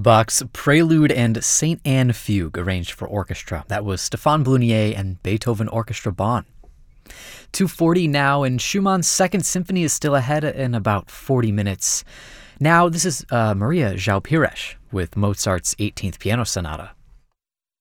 Bach's Prelude and St. Anne Fugue, arranged for orchestra. That was Stéphane Blunier and Beethoven Orchestra Bonn. 2:40 now, and Schumann's Second Symphony is still ahead in about 40 minutes. Now, this is Maria João Pires with Mozart's 18th Piano Sonata.